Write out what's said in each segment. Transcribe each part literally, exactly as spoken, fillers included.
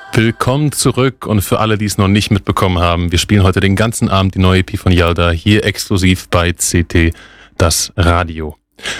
Willkommen zurück und für alle, die es noch nicht mitbekommen haben, wir spielen heute den ganzen Abend die neue E P von Yalda, hier exklusiv bei C T, das Radio.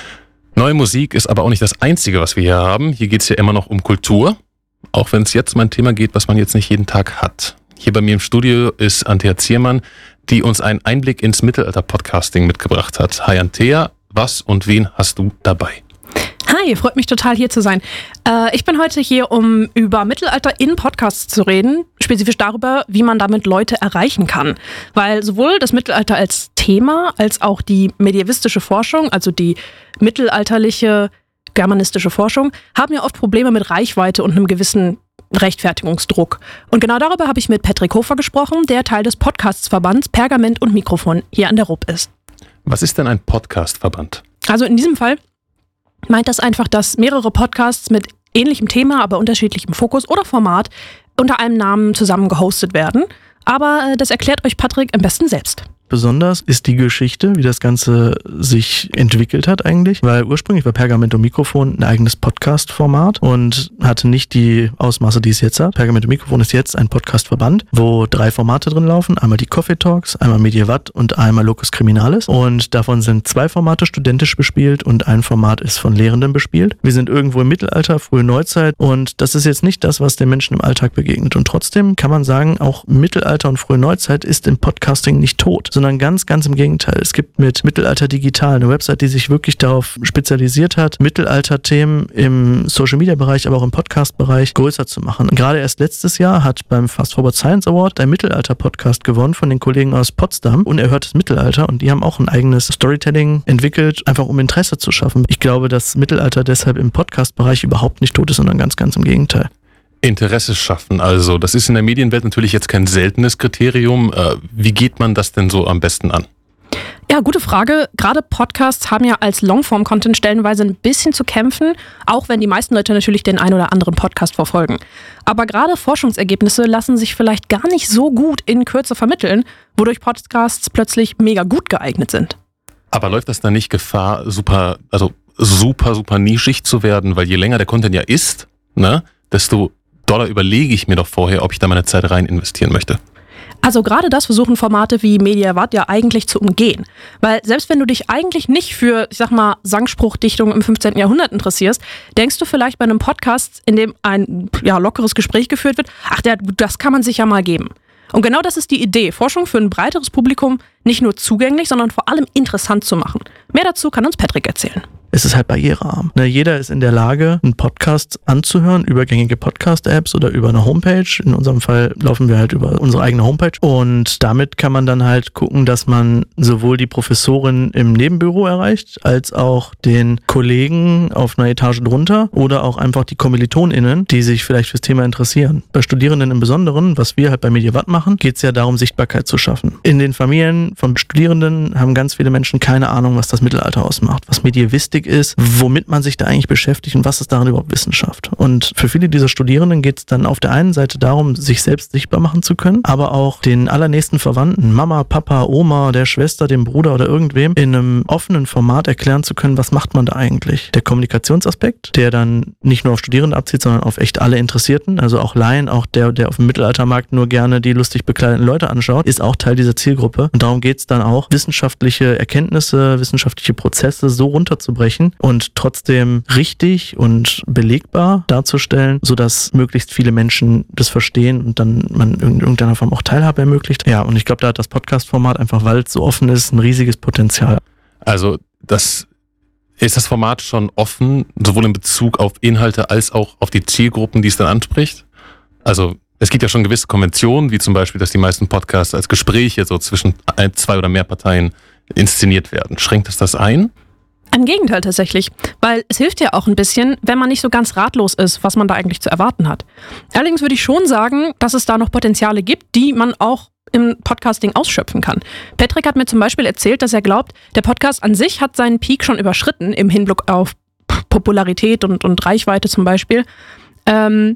Neue Musik ist aber auch nicht das Einzige, was wir hier haben. Hier geht es ja immer noch um Kultur, auch wenn es jetzt um ein Thema geht, was man jetzt nicht jeden Tag hat. Hier bei mir im Studio ist Antea Ziermann, die uns einen Einblick ins Mittelalter-Podcasting mitgebracht hat. Hi Antea, was und wen hast du dabei? Hi, freut mich total hier zu sein. Äh, ich bin heute hier, um über Mittelalter in Podcasts zu reden, spezifisch darüber, wie man damit Leute erreichen kann. Weil sowohl das Mittelalter als Thema, als auch die medievistische Forschung, also die mittelalterliche germanistische Forschung, haben ja oft Probleme mit Reichweite und einem gewissen Rechtfertigungsdruck. Und genau darüber habe ich mit Patrick Hofer gesprochen, der Teil des Podcastsverbands Pergament und Mikrofon hier an der R U P ist. Was ist denn ein Podcastverband? Also in diesem Fall meint das einfach, dass mehrere Podcasts mit ähnlichem Thema, aber unterschiedlichem Fokus oder Format unter einem Namen zusammen gehostet werden. Aber das erklärt euch Patrick am besten selbst. Besonders ist die Geschichte, wie das Ganze sich entwickelt hat eigentlich, weil ursprünglich war Pergament und Mikrofon ein eigenes Podcast-Format und hatte nicht die Ausmaße, die es jetzt hat. Pergament und Mikrofon ist jetzt ein Podcast-Verband, wo drei Formate drin laufen, einmal die Coffee Talks, einmal Medievat und einmal Locus Criminalis, und davon sind zwei Formate studentisch bespielt und ein Format ist von Lehrenden bespielt. Wir sind irgendwo im Mittelalter, frühe Neuzeit, und das ist jetzt nicht das, was den Menschen im Alltag begegnet, und trotzdem kann man sagen, auch Mittelalter und frühe Neuzeit ist im Podcasting nicht tot, sondern ganz, ganz im Gegenteil. Es gibt mit Mittelalter Digital eine Website, die sich wirklich darauf spezialisiert hat, Mittelalter-Themen im Social-Media-Bereich, aber auch im Podcast-Bereich größer zu machen. Und gerade erst letztes Jahr hat beim Fast Forward Science Award ein Mittelalter-Podcast gewonnen von den Kollegen aus Potsdam, Unerhörtes Mittelalter, und die haben auch ein eigenes Storytelling entwickelt, einfach um Interesse zu schaffen. Ich glaube, dass Mittelalter deshalb im Podcast-Bereich überhaupt nicht tot ist, sondern ganz, ganz im Gegenteil. Interesse schaffen, also das ist in der Medienwelt natürlich jetzt kein seltenes Kriterium. Wie geht man das denn so am besten an? Ja, gute Frage. Gerade Podcasts haben ja als Longform-Content stellenweise ein bisschen zu kämpfen, auch wenn die meisten Leute natürlich den einen oder anderen Podcast verfolgen. Aber gerade Forschungsergebnisse lassen sich vielleicht gar nicht so gut in Kürze vermitteln, wodurch Podcasts plötzlich mega gut geeignet sind. Aber läuft das dann nicht Gefahr, super, also super, super nischig zu werden? Weil je länger der Content ja ist, ne, desto Dollar überlege ich mir doch vorher, ob ich da meine Zeit rein investieren möchte. Also gerade das versuchen Formate wie Mediavat ja eigentlich zu umgehen. Weil selbst wenn du dich eigentlich nicht für, ich sag mal, Sangspruchdichtung im fünfzehnten Jahrhundert interessierst, denkst du vielleicht bei einem Podcast, in dem ein ja, lockeres Gespräch geführt wird, ach, der, das kann man sich ja mal geben. Und genau das ist die Idee, Forschung für ein breiteres Publikum nicht nur zugänglich, sondern vor allem interessant zu machen. Mehr dazu kann uns Patrick erzählen. Es ist halt barrierearm. Ne, jeder ist in der Lage, einen Podcast anzuhören, über gängige Podcast-Apps oder über eine Homepage. In unserem Fall laufen wir halt über unsere eigene Homepage. Und damit kann man dann halt gucken, dass man sowohl die Professorin im Nebenbüro erreicht, als auch den Kollegen auf einer Etage drunter oder auch einfach die KommilitonInnen, die sich vielleicht fürs Thema interessieren. Bei Studierenden im Besonderen, was wir halt bei Medievat machen, geht es ja darum, Sichtbarkeit zu schaffen. In den Familien von Studierenden haben ganz viele Menschen keine Ahnung, was das Mittelalter ausmacht, was Medievistik ist, womit man sich da eigentlich beschäftigt und was ist daran überhaupt Wissenschaft. Und für viele dieser Studierenden geht es dann auf der einen Seite darum, sich selbst sichtbar machen zu können, aber auch den allernächsten Verwandten, Mama, Papa, Oma, der Schwester, dem Bruder oder irgendwem in einem offenen Format erklären zu können, was macht man da eigentlich. Der Kommunikationsaspekt, der dann nicht nur auf Studierende abzieht, sondern auf echt alle Interessierten, also auch Laien, auch der, der auf dem Mittelaltermarkt nur gerne die lustig bekleideten Leute anschaut, ist auch Teil dieser Zielgruppe. Und darum geht es dann auch, wissenschaftliche Erkenntnisse, wissenschaftliche Prozesse so runterzubrechen und trotzdem richtig und belegbar darzustellen, sodass möglichst viele Menschen das verstehen und dann man in irgendeiner Form auch Teilhabe ermöglicht. Ja, und ich glaube, da hat das Podcast-Format einfach, weil es so offen ist, ein riesiges Potenzial. Also das ist das Format schon offen, sowohl in Bezug auf Inhalte als auch auf die Zielgruppen, die es dann anspricht? Also es gibt ja schon gewisse Konventionen, wie zum Beispiel, dass die meisten Podcasts als Gespräche so zwischen ein, zwei oder mehr Parteien inszeniert werden. Schränkt es das ein? Im Gegenteil tatsächlich, weil es hilft ja auch ein bisschen, wenn man nicht so ganz ratlos ist, was man da eigentlich zu erwarten hat. Allerdings würde ich schon sagen, dass es da noch Potenziale gibt, die man auch im Podcasting ausschöpfen kann. Patrick hat mir zum Beispiel erzählt, dass er glaubt, der Podcast an sich hat seinen Peak schon überschritten im Hinblick auf Popularität und, und Reichweite zum Beispiel. Ähm,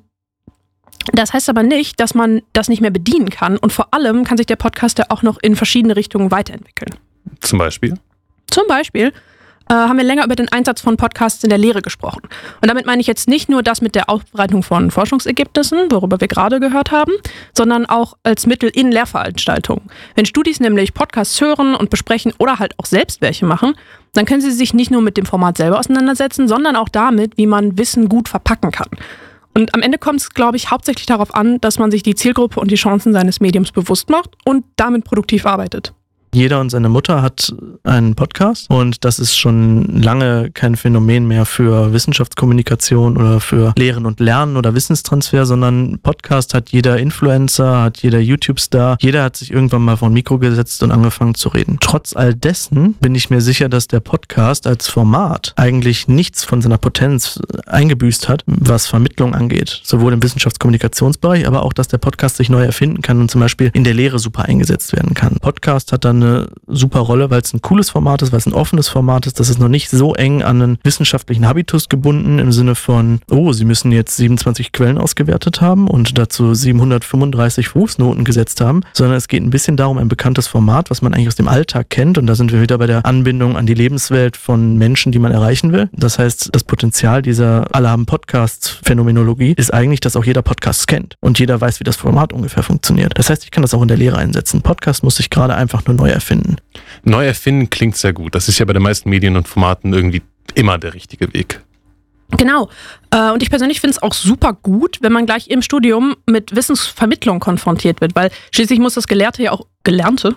das heißt aber nicht, dass man das nicht mehr bedienen kann, und vor allem kann sich der Podcast ja auch noch in verschiedene Richtungen weiterentwickeln. Zum Beispiel? Zum Beispiel äh, haben wir länger über den Einsatz von Podcasts in der Lehre gesprochen. Und damit meine ich jetzt nicht nur das mit der Aufbereitung von Forschungsergebnissen, worüber wir gerade gehört haben, sondern auch als Mittel in Lehrveranstaltungen. Wenn Studis nämlich Podcasts hören und besprechen oder halt auch selbst welche machen, dann können sie sich nicht nur mit dem Format selber auseinandersetzen, sondern auch damit, wie man Wissen gut verpacken kann. Und am Ende kommt es, glaube ich, hauptsächlich darauf an, dass man sich die Zielgruppe und die Chancen seines Mediums bewusst macht und damit produktiv arbeitet. Jeder und seine Mutter hat einen Podcast und das ist schon lange kein Phänomen mehr für Wissenschaftskommunikation oder für Lehren und Lernen oder Wissenstransfer, sondern Podcast hat jeder Influencer, hat jeder YouTube-Star, jeder hat sich irgendwann mal vor ein Mikro gesetzt und angefangen zu reden. Trotz all dessen bin ich mir sicher, dass der Podcast als Format eigentlich nichts von seiner Potenz eingebüßt hat, was Vermittlung angeht. Sowohl im Wissenschaftskommunikationsbereich, aber auch, dass der Podcast sich neu erfinden kann und zum Beispiel in der Lehre super eingesetzt werden kann. Podcast hat dann eine super Rolle, weil es ein cooles Format ist, weil es ein offenes Format ist. Das ist noch nicht so eng an einen wissenschaftlichen Habitus gebunden im Sinne von, oh, Sie müssen jetzt siebenundzwanzig Quellen ausgewertet haben und dazu siebenhundertfünfunddreißig Fußnoten gesetzt haben, sondern es geht ein bisschen darum, ein bekanntes Format, was man eigentlich aus dem Alltag kennt, und da sind wir wieder bei der Anbindung an die Lebenswelt von Menschen, die man erreichen will. Das heißt, das Potenzial dieser Alle haben Podcasts-Phänomenologie ist eigentlich, dass auch jeder Podcast kennt und jeder weiß, wie das Format ungefähr funktioniert. Das heißt, ich kann das auch in der Lehre einsetzen. Podcast muss sich gerade einfach nur neu erfinden. Neu erfinden klingt sehr gut. Das ist ja bei den meisten Medien und Formaten irgendwie immer der richtige Weg. Genau. Und ich persönlich finde es auch super gut, wenn man gleich im Studium mit Wissensvermittlung konfrontiert wird, weil schließlich muss das Gelehrte ja auch, Gelernte,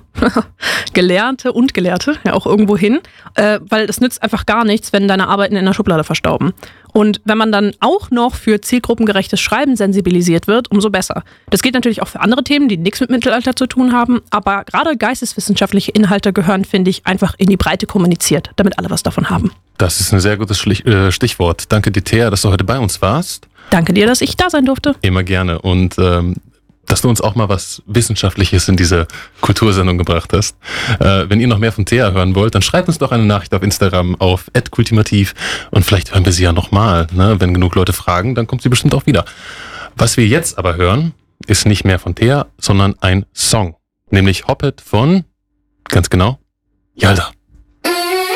Gelernte und Gelehrte ja auch irgendwo hin, äh, weil es nützt einfach gar nichts, wenn deine Arbeiten in der Schublade verstauben. Und wenn man dann auch noch für zielgruppengerechtes Schreiben sensibilisiert wird, umso besser. Das gilt natürlich auch für andere Themen, die nichts mit Mittelalter zu tun haben, aber gerade geisteswissenschaftliche Inhalte gehören, finde ich, einfach in die Breite kommuniziert, damit alle was davon haben. Das ist ein sehr gutes Stichwort. Danke dir, Thea, dass du heute bei uns warst. Danke dir, dass ich da sein durfte. Immer gerne. Und ähm, dass du uns auch mal was Wissenschaftliches in diese Kultursendung gebracht hast. Äh, wenn ihr noch mehr von Thea hören wollt, dann schreibt uns doch eine Nachricht auf Instagram auf at kultimativ und vielleicht hören wir sie ja nochmal. Ne? Wenn genug Leute fragen, dann kommt sie bestimmt auch wieder. Was wir jetzt aber hören, ist nicht mehr von Thea, sondern ein Song. Nämlich Hoppet von, ganz genau, Yalda.